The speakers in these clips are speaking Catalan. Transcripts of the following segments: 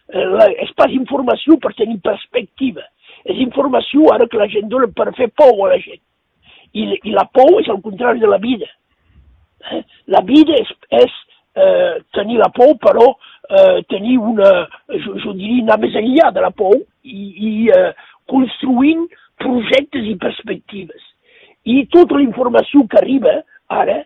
És pas informació per tenir perspectiva. És informació ara que la gent dona per fer por a la gent. I la por és el contrari de la vida. La vida és tenir la por, però tenir jo diria, anar més enllà de la por i construint projectes i perspectives. I tota la informació que arriba ara,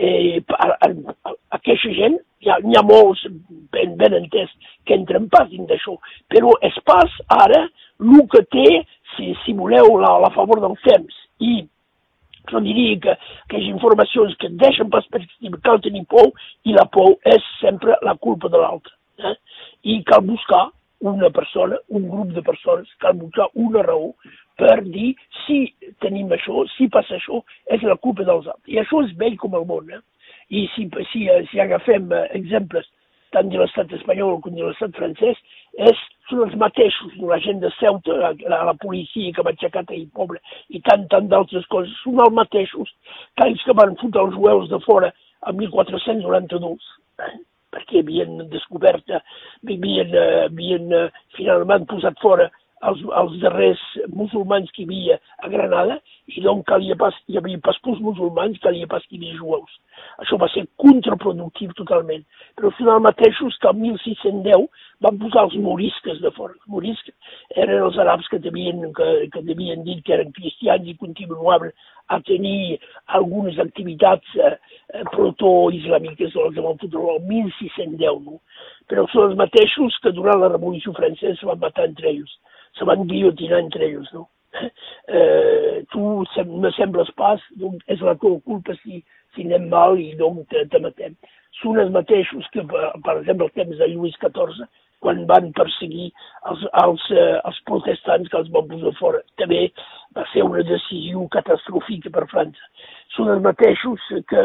aquesta gent, n'hi ha molts ben entès que entren pas dins d'això, però és pas ara el que té, si voleu, la favor del temps. I jo diria que aquelles informacions que deixen perspectiva cal tenir por, i la por és sempre la culpa de l'altre. I cal buscar una persona, un grup de persones, cal buscar una raó per dir si tenim això, si passa això, és la culpa dels altres. I això és vell com el món. I si agafem exemples tant de l'estat espanyol com de l'estat francès, són els mateixos, la gent de Ceuta, la policia que va aixecar aquell poble i tant d'altres coses, són els mateixos que ells que van fotre els jueus de fora el 1492, perquè havien descobert, havien finalment posat fora els darrers musulmans que hi havia a Granada, i doncs hi havia pas purs musulmans, calia pas que hi havia jueus. Això va ser contraproductiu totalment. Però són els mateixos que el 1610 van posar els morisques de fora. Els morisques eren els arabs que devien dir que eren cristians i continuaven a tenir algunes activitats proto-islàmiques, els van fotre el 1610, no? Però són els mateixos que durant la Revolució Francesa se van matar entre ells. Se van guillotinar entre ells, no? Tu me sembles pas, doncs és la teva culpa si anem mal i doncs te matem. Són els mateixos que, per exemple, el temps de Lluís XIV, quan van perseguir els protestants que els van posar fora. També va ser una decisió catastròfica per França. Són els mateixos que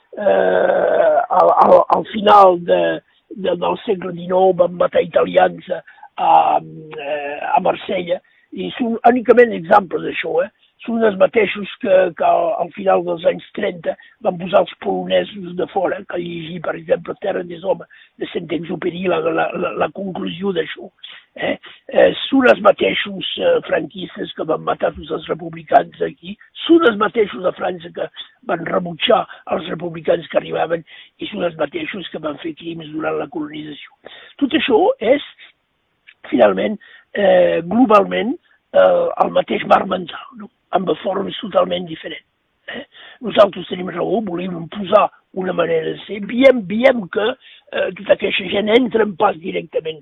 al final del segle XIX van matar italians a Marsella, i són únicament exemples d'això. Són els mateixos que al final dels anys 30 van posar els polonesos de fora, que llegir, per exemple, Terra des Homes, de Saint-Exupéry, la conclusió d'això. Són els mateixos franquistes que van matar tots els republicans aquí, són els mateixos de França que van rebutjar els republicans que arribaven, i són els mateixos que van fer crims durant la colonització. Tot això és, finalment, globalment, el mateix mar mental, no? Amb formes totalment diferents. Nosaltres tenim raó, volem posar una manera de ser, veiem que tota aquesta gent entra en pas directament,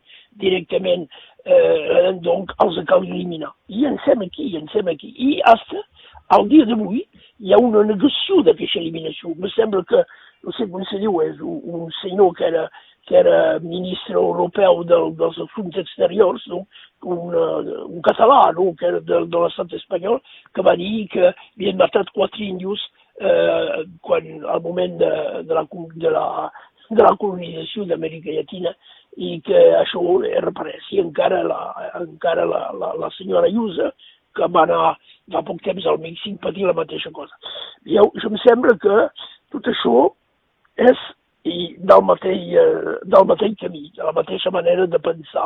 doncs els cal eliminar. I en sem aquí. I fins al dia d'avui hi ha una negació d'aquesta eliminació. Me sembla que, no sé com se diu, és un senyor que era ministre europeu dels assumptes exteriors, no? Un català, no? Que era de l'estat espanyol, que va dir que havien matat 4 índios al moment de la colonització d'Amèrica Llatina, i que això repareixia encara la senyora Ayuso, que va anar fa poc temps al Mèxic per dir la mateixa cosa. Jo em sembla que tot això és del mateix camí, de la mateixa manera de pensar.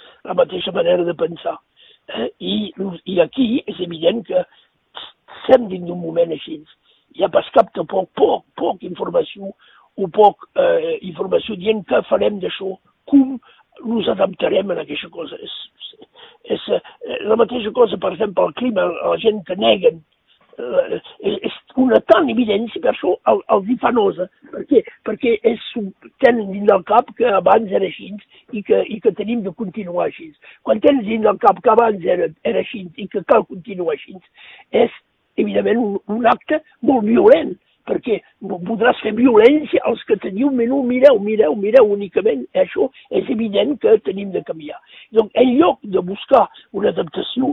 I aquí és evident que estem dins d'un moment així. Hi ha pas cap de poc informació o poc informació dient què farem d'això, com ens adaptarem a aquesta cosa. És la mateixa cosa, per exemple, el clima, la gent que neguen, és una tan evidència que això els hi fa nosa, perquè tenen dins del cap que abans era així i que tenim de continuar així. Quan tens dins del cap que abans era així i que cal continuar així, és evidentment un acte molt violent, perquè podràs fer violència als que teniu menú, mireu únicament. Això és evident que tenim de canviar. Donc, en lloc de buscar una adaptació,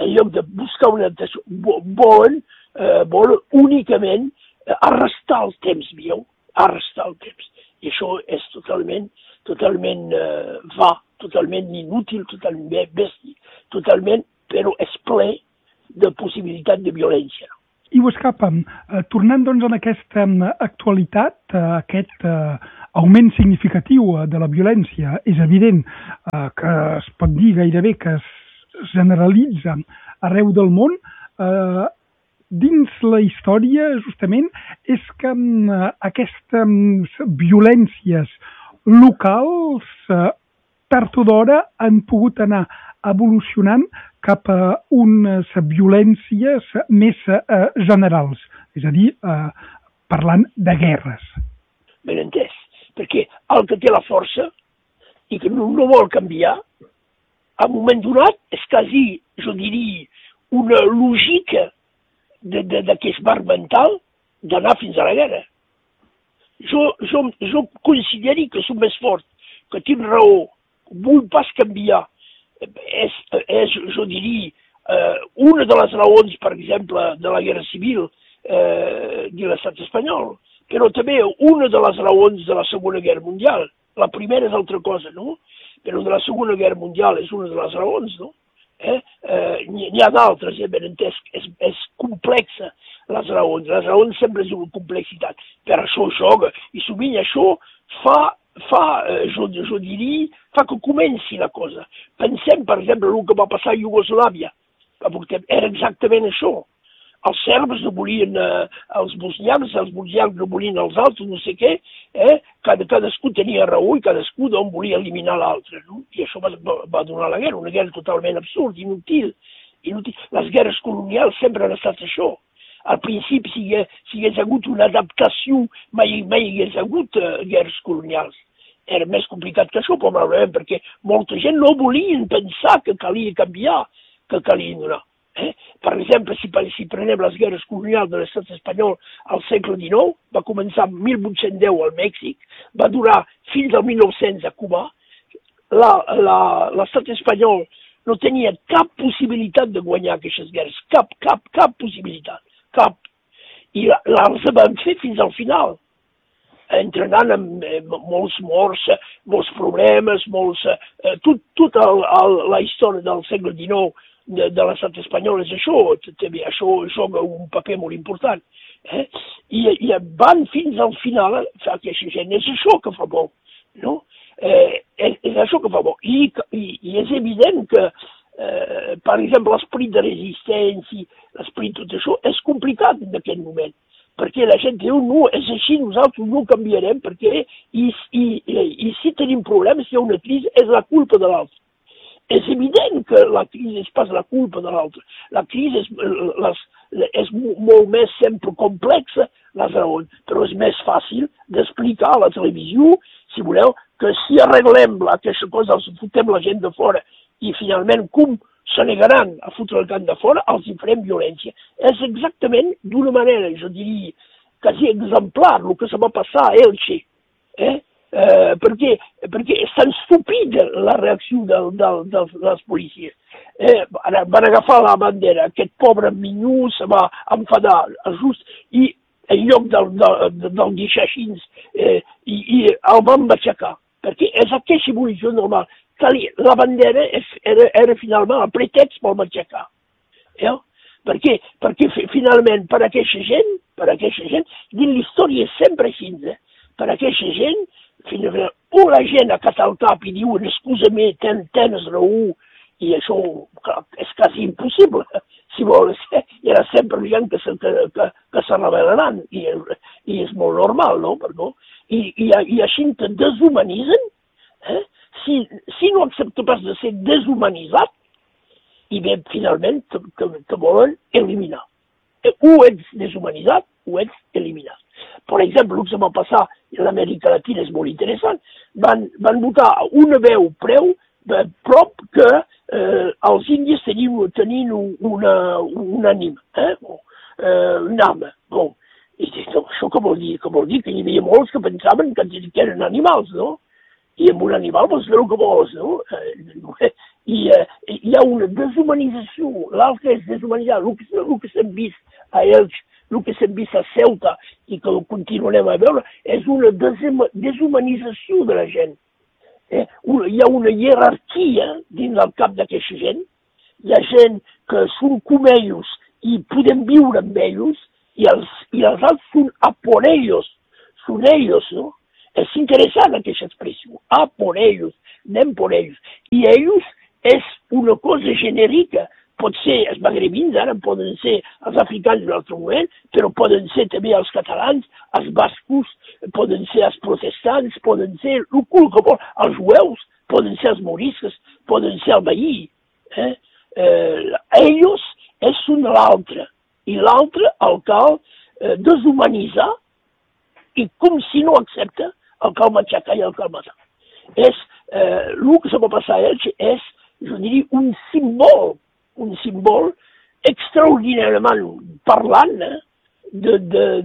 volen únicament arrestar el temps, veieu? Arrestar el temps. I això és totalment va, totalment inútil, totalment bèstia, però és ple de possibilitat de violència. I ho escapem. Tornant, doncs, en aquesta actualitat, aquest augment significatiu de la violència. És evident que es pot dir gairebé que es generalitza arreu del món. Dins la història, justament, és que aquestes violències locals, tard o d'hora, han pogut anar evolucionant cap a unes violències més generals, és a dir, parlant de guerres. Ben entès, perquè el que té la força i que no vol canviar, a un moment donat és quasi, jo diria, una lògica d'aquest marc mental d'anar fins a la guerra. Jo considero que som més fort, que tinc raó, vull pas canviar. És, jo diria, una de les raons, per exemple, de la guerra civil de l'estat espanyol, però també una de les raons de la Segona Guerra Mundial. La primera és altra cosa, no? Però de la Segona Guerra Mundial és una de les raons, no? N'hi ha d'altres, ben entès, és complexa les raons sempre és una complexitat. Per això joga, i sovint això jo diria, fa que comenci la cosa. Pensem, per exemple, el que va passar a Iugoslàvia. Era exactament això. Els serbs no volien els bosnians no volien els altres, no sé què. Cadascú tenia raó i cadascú volia eliminar l'altre. No? I això va donar la guerra, una guerra totalment absurda, inútil. Les guerres colonials sempre han estat això. Al principi, si hi hagués hagut una adaptació, mai hi hagués hagut guerres colonials. Era més complicat que això, probablement, perquè molta gent no volien pensar que calia canviar, que calia donar. Per exemple, si prenem les guerres colonials de l'estat espanyol al segle XIX, va començar en 1810 al Mèxic, va durar fins al 1900 a Cuba. L'estat espanyol no tenia cap possibilitat de guanyar aquestes guerres, cap possibilitat. Cap. I les van fer fins al final, entrenant amb molts morts, molts problemes, tota la història del segle XIX de l'estat espanyol és això, també això joga un paper molt important. I van fins al final fer aquesta gent, és això que fa bo, no? És això que fa bo. I és evident que per exemple, l'esperit de resistència, l'esperit tot això, és complicat en aquest moment, perquè la gent diu, no, és així, nosaltres no ho canviarem, perquè si tenim problemes, si hi ha una crisi, és la culpa de l'altre. És evident que la crisi és pas la culpa de l'altre. La crisi és molt més sempre complexa, les raons, però és més fàcil d'explicar a la televisió, si voleu, que si arreglem aquesta cosa, els fotem la gent de fora, i finalment, com se negaran a fotre el camp de fora, els hi farem violència. És exactament d'una manera, jo diria, quasi exemplar el que se va passar a Elche. Perquè és tan estúpida la reacció de les policies. Van agafar la bandera, aquest pobre minyó se va enfadar just, i en lloc del guixaixins, i el van aixecar. Perquè és aquesta evolució normal. La bandera era finalment el pretext per m'aixecar. Perquè finalment, per aquesta gent, dins l'història és sempre així, per aquesta gent, finalment, o la gent acat al cap i diuen, excusa-me, tens raó, i això és quasi impossible, si vols. Hi ha sempre gent que se rebel·laran, i és molt normal, no? I així te deshumanitzen, si no accepta pas de ser deshumanitzat, i bé, finalment, te volen eliminar. O ets deshumanitzat o ets eliminat. Per exemple, el que va passar a l'Amèrica Latina és molt interessant. Van votar una veu prop que els indis tenien un ànima, un ame. I això què vol dir? Què vol dir? Que hi havia molts que pensaven que eren animals, no? I amb un animal vols fer el que vols, no? I hi ha una deshumanització, l'altre és deshumanitzar, el que s'hem vist a Elx, el que s'hem vist a Ceuta i que ho continuarem a veure, és una deshumanització de la gent. Hi ha una jerarquia dins del cap d'aquesta gent, hi ha gent que són com ells i podem viure amb ells, i els altres són a por ells, són ells, no? és interessant aquesta expressió, a por ellos, anem por ellos. I ellos és una cosa genèrica, pot ser els magrebins, ara poden ser els africans d'un altre moment, però poden ser també els catalans, els bascos, poden ser els protestants, poden ser el cul que vol, els jueus, poden ser els morisques, poden ser el veí. Ellos és un de l'altre, i l'altre el cal deshumanitzar i com si no accepta el cal matxacar i el cal matar. El que se va passar a Elx és, jo diria, un símbol extraordinàriament parlant de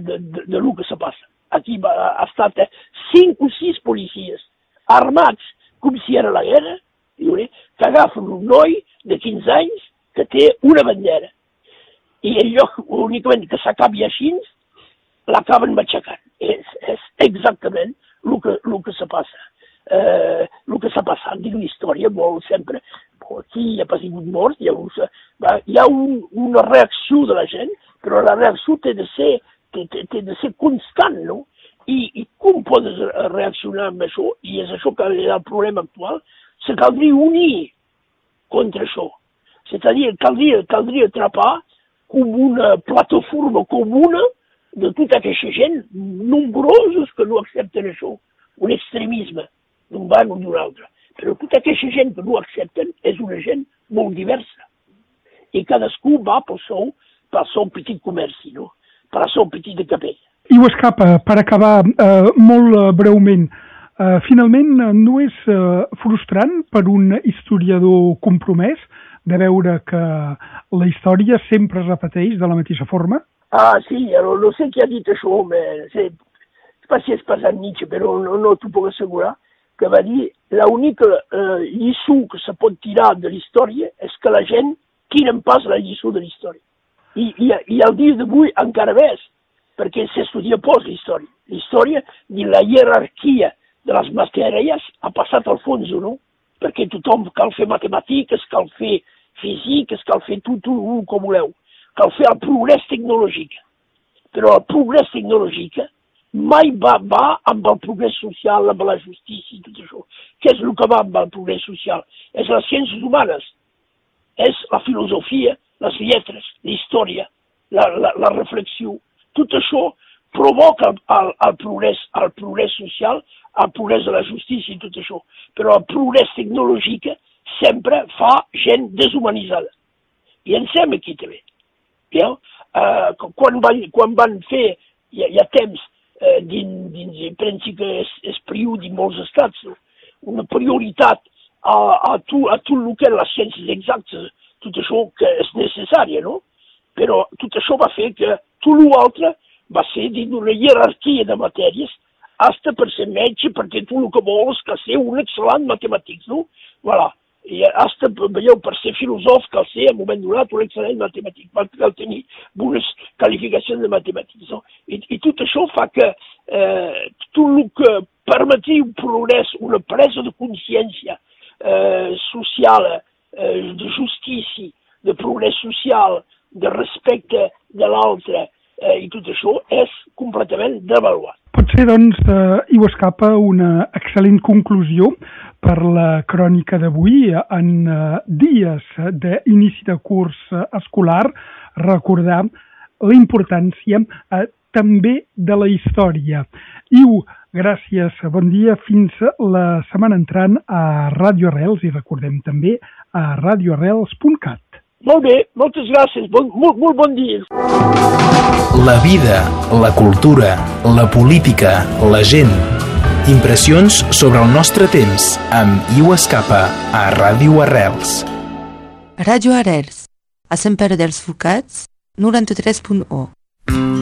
lo que se passa. Aquí ha estat 5 o 6 policies armats com si era la guerra, que agafen un noi de 15 anys que té una bandera. I en lloc únicament que s'acabi així, l'acaben matxacant. És exactament el que se passa. El que s'ha passat dins l'història, molt sempre, aquí hi ha pas hagut morts, hi ha una reacció de la gent, però la reacció té de ser constant, no? I com pots reaccionar amb això? I és això que és el problema actual. Se caldria unir contra això. És-a-dir, caldria atrapar com una plataforma comuna de tota aquesta gent, nombrosos que no accepten això, un extremisme d'un band o d'un altre. Però tota aquesta gent que no accepten és una gent molt diversa. I cadascú va pel seu petit comerç, no? Per la seva petita capella. Iu Escapa, per acabar molt breument, finalment no és frustrant per un historiador compromès de veure que la història sempre es repeteix de la mateixa forma? Ah, sí, no sé qui ha dit això, no sé si és passat Nietzsche, però no t'ho puc assegurar, que va dir l'única lliçó que se pot tirar de la història és que la gent tira en pas la lliçó de la història. I al dia d'avui encara més, perquè s'estudia poc la història. La història de la jerarquia de les matèries ha passat al fons, no? Perquè tothom cal fer matemàtiques, cal fer físiques, cal fer tot el que voleu. Cal fer el progrés tecnològic. Però el progrés tecnològic mai va amb el progrés social, amb la justícia i tot això. Què és el que va amb el progrés social? És les ciències humanes, és la filosofia, les lletres, la història, la reflexió. Tot això provoca el progrés social, el progrés de la justícia i tot això. Però el progrés tecnològic sempre fa gent deshumanitzada. I ens sem aquí també. Quan van fer, hi ha temps, penso que és període en molts estats, una prioritat a tot el que eren les ciències exactes, tot això que és necessari, no? Però tot això va fer que tot l'altre va ser dins una jerarquia de matèries, hasta per ser metge, perquè tu el que vols que ser un excel·lent matemàtic, no? Voilà. I hasta, veieu, per ser filòsof cal ser, en un moment donat, un excel·lent matemàtic, cal tenir bones qualificacions de matemàtics, no? I tot això fa que tot el que permetia un progrés, una presa de consciència social, de justícia, de progrés social, de respecte de l'altre, i tot això és completament devaluat. Pot ser, doncs, Iu Escapa, una excel·lent conclusió per la crònica d'avui. En dies d'inici de curs escolar, recordar la importància també de la història. Iu, gràcies, bon dia, fins la setmana entrant a Ràdio Arrels i recordem també a radioarrels.cat. Molt bé, moltes gràcies, molt bon dia. La vida, la cultura, la política, la gent. Impressions sobre el nostre temps amb Iu Escapa a Ràdio Arrels. Ràdio Arrels, a Sant Pere dels Fucats, 93.1.